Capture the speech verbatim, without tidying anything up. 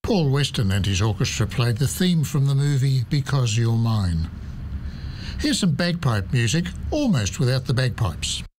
Paul Weston and his orchestra played the theme from the movie Because You're Mine. Here's some bagpipe music, almost without the bagpipes.